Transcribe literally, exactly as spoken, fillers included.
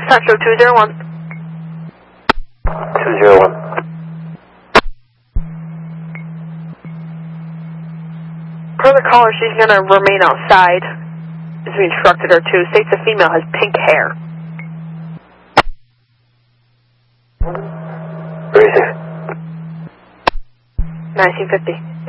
Petro two zero one. two zero one. Per the caller, she's going to remain outside, as we instructed her to. States the female has pink hair. Where is it? nineteen fifty.